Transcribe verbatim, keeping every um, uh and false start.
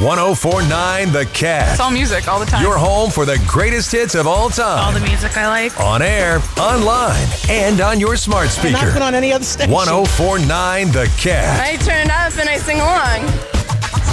one oh four point nine The Cat. It's all music all the time. Your home for the greatest hits of all time. All the music I like. On air, online, and on your smart speaker. I'm not put on any other station. one oh four point nine The Cat. I turn up and I sing along.